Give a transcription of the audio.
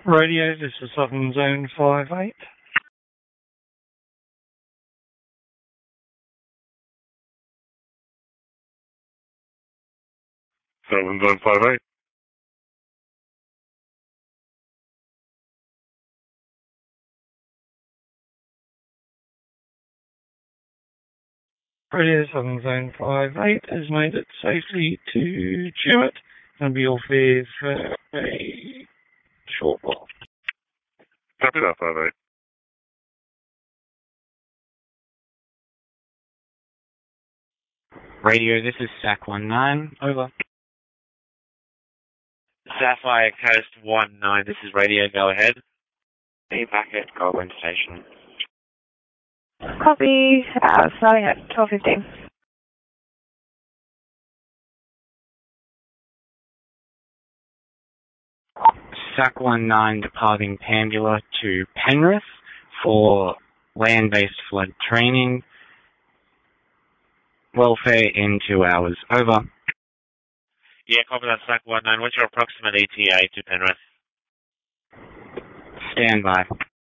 Radio, this is Southern Zone 58. Southern Zone 58. Radio Southern Zone 58 has made it safely to Jewett and be off here for a short while. Copy that, 58. Radio, this is SAC-19, over. Sapphire Coast 19, this is Radio, go ahead. Be back at Goulburn Station. Copy, starting at 12:15. SAC-19 departing Pandula to Penrith for land-based flood training. Welfare in 2 hours, over. Yeah, copy that, SAC-19. What's your approximate ETA to Penrith? Stand by.